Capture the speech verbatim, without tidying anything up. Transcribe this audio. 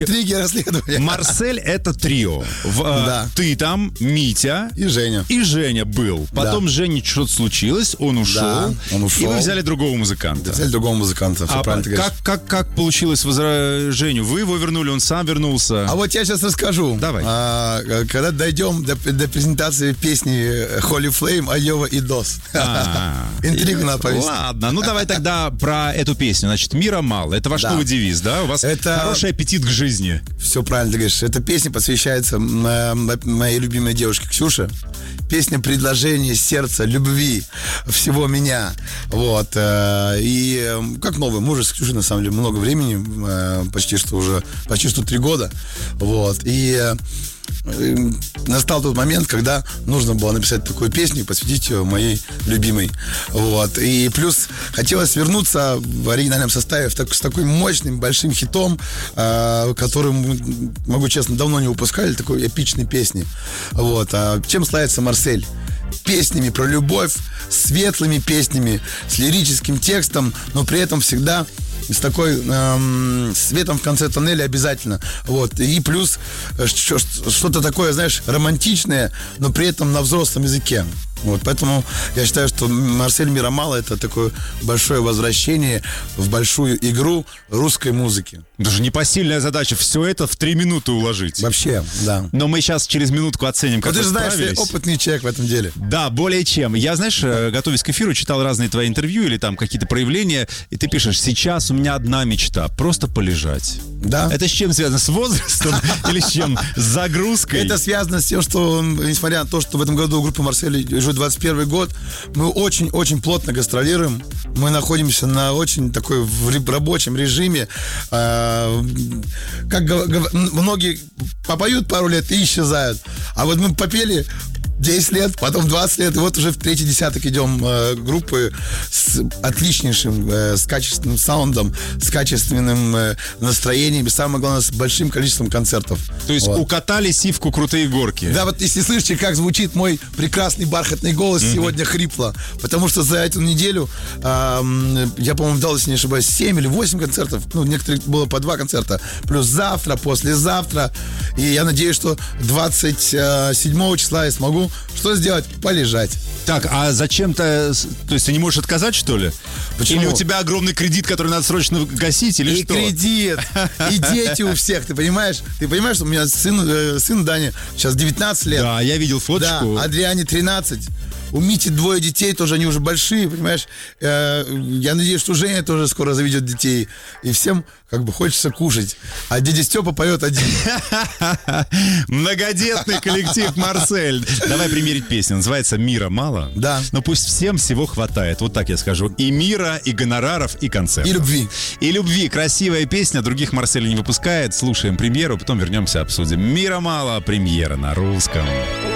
интриги, расследования. Марсель — это трио. В, Да. Ты там, Митя И Женя. и Женя был. Потом Да. с Женей что-то случилось, он ушел. Да, он ушел. И вы взяли другого музыканта. Взяли другого музыканта, все А правильно ты как, говоришь. как, как получилось возра... Женю? Вы его вернули, он сам вернулся? А вот я сейчас расскажу. Давай. А, когда дойдем до, до презентации песни Holy Flame, Айова и Дос. А, Интригу надо повесить. Ладно, ну давай тогда про эту песню. Значит, «Мира мало». Это ваш Да. новый девиз, да? У вас Это- хороший аппетит к жизни. Все правильно ты говоришь. Эта песня посвящается м, моей любимой девушке Ксюше. Песня предложения сердца, любви, всего меня. Вот. э, И э, как новый, мы уже с Ксюшей, на самом деле, много времени, э, почти что уже, почти что три года. Вот. И э, э, настал тот момент, когда нужно было написать такую песню и посвятить ее моей любимой. Вот. И плюс хотелось вернуться в оригинальном составе в так- с таким мощным, большим хитом, э, который, мы, могу честно, давно не выпускали, такой эпичной песни. Вот. А чем славится Марсель? Песнями про любовь, светлыми песнями, с лирическим текстом, но при этом всегда с такой эм, светом в конце тоннеля обязательно. Вот. И плюс э, что- что-то такое, знаешь, романтичное, но при этом на взрослом языке. Вот, поэтому я считаю, что Марсель «Мира мало» — это такое большое возвращение в большую игру русской музыки. Это же непосильная задача все это в три минуты уложить. Вообще, да. Но мы сейчас через минутку оценим, как Вот ты вы же знаешь, справились. ты опытный человек в этом деле. Да, более чем. Я, знаешь, э, готовясь к эфиру, читал разные твои интервью или там какие-то проявления, и ты пишешь: сейчас у меня одна мечта — просто полежать. Да. Это с чем связано? С возрастом или с чем? С загрузкой? Это связано с тем, что, несмотря на то, что в этом году у группы Марсель уже двадцать первый год, мы очень-очень плотно гастролируем. Мы находимся на очень такой в ре- рабочем режиме. А, Как гов- гов- многие попоют пару лет и исчезают. А вот мы попели десять лет, потом двадцать лет, и вот уже в третий десяток идем э, группы с отличнейшим, э, с качественным саундом, с качественным э, настроением и, самое главное, с большим количеством концертов. То есть Вот. укатали сивку крутые горки. Да, вот если слышите, как звучит мой прекрасный бархатный голос, mm-hmm. сегодня хрипло. Потому что за эту неделю эм, я, по-моему, дал, если не ошибаюсь, семь или восемь концертов. Ну, некоторых было по два концерта. Плюс завтра, послезавтра. И я надеюсь, что двадцать седьмого числа я смогу что сделать? Полежать. Так, а зачем-то... То есть ты не можешь отказать, что ли? Почему? Или у тебя огромный кредит, который надо срочно гасить, или И что? кредит, и дети у всех, ты понимаешь? Ты понимаешь, что у меня сын, э, сын Дани сейчас девятнадцать лет. Да, я видел Да, фоточку. Адриане тринадцать. У Мити двое детей, тоже они уже большие, понимаешь? Э, Я надеюсь, что Женя тоже скоро заведет детей. И всем как бы хочется кушать. А дядя Степа поет один. Многодетный коллектив «Марсель». Давай примерить песню. Называется «Мира мало». Да. Но пусть всем всего хватает. Вот так я скажу. И мира, и гонораров, и концертов. И любви. И любви. Красивая песня. Других Марсель не выпускает. Слушаем премьеру, потом вернемся, обсудим. «Мира мало». Премьера на русском.